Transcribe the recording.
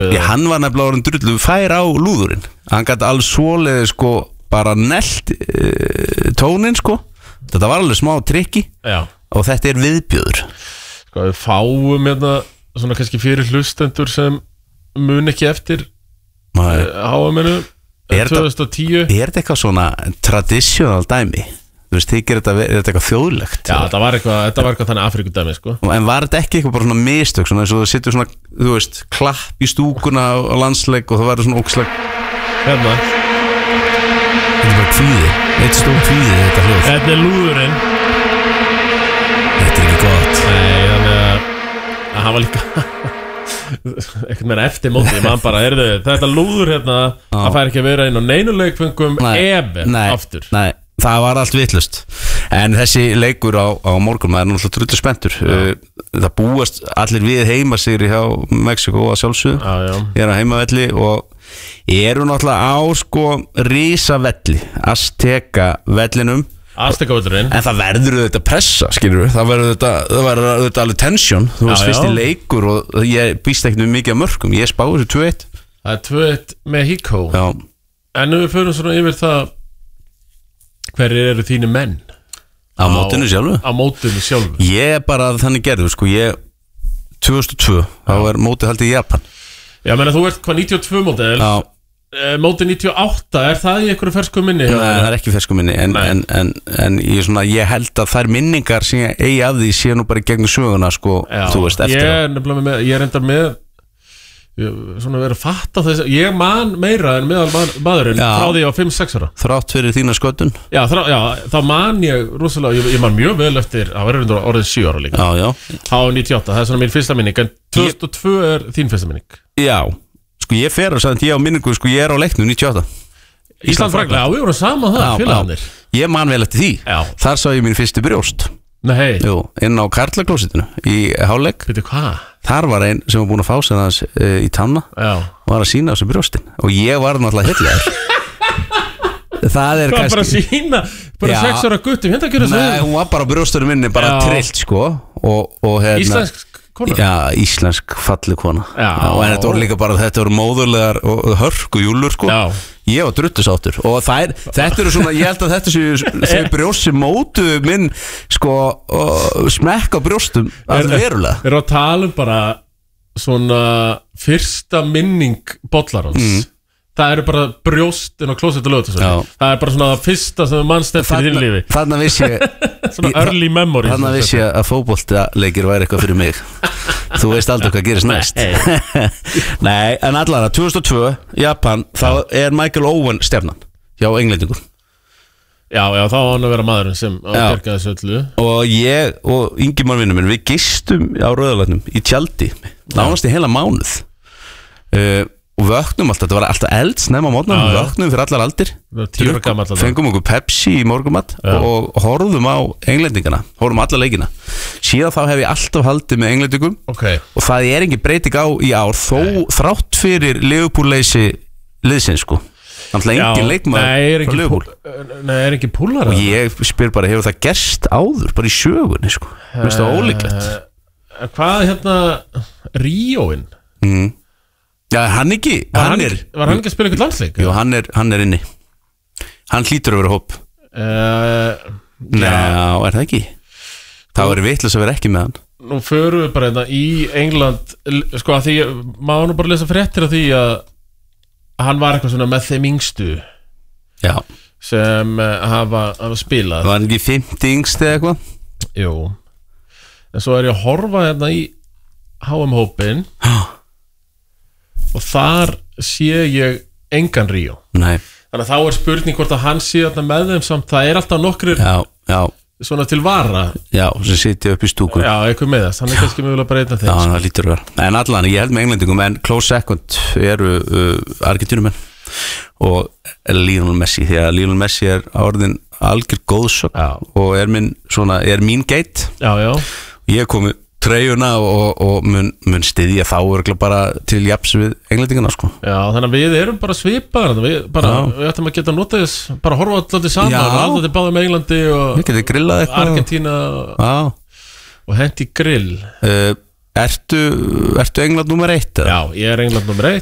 Hann var nefnilega orðin drullu fær á lúðurinn. Hann gæti alveg svoleiði sko bara nelt tónin sko. Þetta var alveg smá trikki. Já. Og þetta viðbjöður. Sko við fáum svona kannski fyrir hlustendur sem mun ekki eftir HM-inu 2010. Þetta eitthvað svona traditional dæmi? Þú veist, þykir þetta eitthvað þjóðlegt? Já, þetta var eitthvað þannig Afríkudæmi, sko. En var þetta ekki eitthvað bara svona mistök, svona eins og þú sittur svona, þú veist, klapp í stúkuna á landsleik og það var svona óksleg. Hérna. Þetta er bara kvíði, eitt stór kvíði þetta hljóð. Þetta lúðurinn. Þetta er ekki gott. Nei, þannig að hann var líka eitthvað meira eftir móti, mann bara, þetta lúður hérna, það fær ekki að vera inn á neinuleikfengum aftur. Nei. Það var allt vitlust. En þessi leikur á morgun, maður náttúrulega drullu spenntur. Það búast allir við heimasigri hjá Mexíkó að sjálfsögðu. Ég á heimavelli og eru náttúrulega á sko risavelli, Azteca vellinum. Azteca vellurinn. En það verður þetta pressa, skilur. Það verður þetta alveg tension. Þú veist fyrst í leikur og ég býst ekkert með mikið af mörkum. Ég spáði þessu 2-1. Það er 2-1 Mexico. Já. En við förum svona yfir það. Hverjir eru þínu menn? Á mótinu sjálfu? Á mótinu sjálfu. Ég bara þannig gerðu, sko, 2002, þá mótið haldið í Japan. Já, menna þú ert hvað 92 mótið? Já. Mótið 98, er það í einhverju fersku minni? Nei, það er ekki fersku minni, en ég held að þær minningar sem ég eigi af því sé nú bara í gegnum söguna, sko, þú veist, eftir á. Ég er endar með svona verið að fatta þess ég man meira en meðal maðurinn frá því á 5-6 ára þrátt fyrir þína skötun þá man ég rosalega ég man mjög vel eftir að vera orðið 7 ára líka á 98, það er svona mín fyrsta minning en 2002 er þín fyrsta minning já, sko ég fer og sagði ég á minningu sko ég er á leiknum 98 Ísland-Frakkland, já við vorum saman það félagarnir ég man vel eftir því, þar sá ég mín fyrstu brjóst jú, inn á karlaklósitinu í hálfleik þar var einn sem var búin að fá sig þess í tanna og var að sína þessu brjóstin og ég var náttúrulega hitlegar það er kannski bara að sína, bara 6 ára guttum hérna að gera þessu nei, hún var bara brjósturinn minni, bara trillt sko og íslensk kona já, íslensk falli kona og þetta voru líka bara, þetta voru móðurlegar og hörku júlur sko ég var druttusáttur og þetta eru svona, ég held að þetta séu þau brjóst sem mótu minn sko smekk á brjóstum að verulega. Við erum að tala bara svona fyrsta minning bollarans það eru bara brjóst inn á klósett og lögðu það er bara svona fyrsta sem mannst eftir í þínu lífi þarna vissi ég svona early memories þarna vissi ég að fótboltaleikir væri eitthvað fyrir mig þú veist aldrei hvað gerist næst nei, en allavega 2002 Japan, þá er Michael Owen stefnan hjá englendingum já, þá á hann að vera maðurinn sem ábyrgaði þessu öllu og ég og Ingimar vinnur minn við gistum á Rauðalæknum í tjaldi nánast í heila mánuð og vöknum alltaf, þetta var alltaf eldsnemma á mótnum, vöknum fyrir allar aldir fengum okkur Pepsi í morgumat og horfðum á englendingana horfðum alla leikina síðan þá hef ég alltaf haldið með englendingum og það er engin breyting á í ár þrátt fyrir Liverpool-leysi liðsins sko þannig engin leikmaður frá Liverpool nei, er ekki púlar og ég spyr bara, hefur það gerst áður bara í sögunni sko, finnst það ólíklegt hvað hérna Ríóinn já, hann ekki var hann ekki að spila eitthvað landsleik? Jú, hann er inni hann hlýtur að vera hóp já, er það ekki það var vitlaus að vera ekki með hann nú förum við bara hérna í England sko að því, maður nú bara lesa fréttir af því að hann var eitthvað svona með þeim yngstu já sem hafa spilað var hann ekki 50 yngst eða eitthvað? Jú en svo er ég að horfa hérna í HM-hópin og þar sé ég engan Ríó nei þannig að þá er spurning hvort að hann sé þarna með þeim samt það er alltaf nokkrir svona til vara já, sem sitja upp í stúku já, eitthvað með þess, hann er kannski mögulega bara einn af þeim já, það lítur að vera en allan, ég held með englendingum en close second eru Argentínumenn og Lionel Messi því að Lionel Messi er orðin algjör góðsögn og er mín geit já ég komi treyjuna og mun styðja þá örgulega bara til japs við englendingana sko. Já, þannig að við erum bara svipaðar við ættum að geta notað þess bara horfa alltaf saman og alltaf til báðum Englandi og Argentína og hendi grill Ertu England nummer 1? Já, ég er England nummer 1